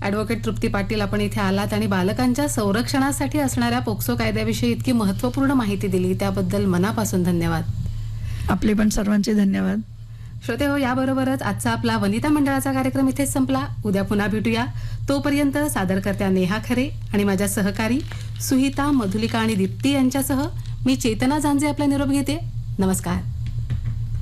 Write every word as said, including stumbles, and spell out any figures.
Advocate तृप्ती पाटील, आपण इथे आलात आणि बालकांच्या संरक्षणासाठी असणाऱ्या पोक्सो कायद्याविषयी इतकी महत्त्वपूर्ण माहिती दिली, त्याबद्दल मनापासून धन्यवाद. आपले पण सर्वांचे धन्यवाद. श्रोते हो, याबरोबरच आजचा आपला वनिता मंडळाचा कार्यक्रम इथेच संपला. उद्या पुन्हा भेटूया. तोपर्यंत सादरकर्त्या नेहा खरे आणि माझ्या सहकारी सुहिता, मधुलिका आणि दीप्ती यांच्यासह मी चेतना झांजे आपला निरोप घेते. नमस्कार.